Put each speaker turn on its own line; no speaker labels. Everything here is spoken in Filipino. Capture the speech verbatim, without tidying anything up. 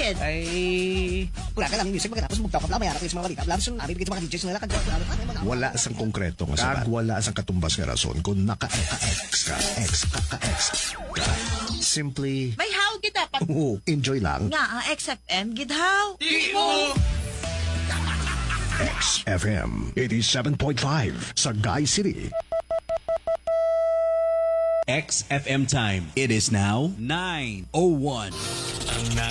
David.
Ay...
Wala ka lang music, magkatapos bugtaw ka pala, mayara kayo sa mga balita. Wala sa namin, bigay sa mga D Js na nila.
Wala sang konkreto nga sabat. Wala sang katumbas nga rason kung naka-X ka, X ka, ka-X ka. Simply,
May how kita pag
oh, enjoy lang.
nga ang X F M gidhaw.
X F M eighty-seven point five sa Guy City.
X F M time. It is now nine oh one.